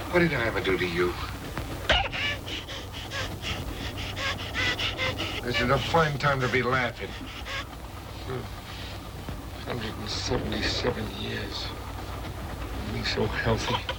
What did I ever do to you? This is a fine time to be laughing. 177 years. Being so healthy.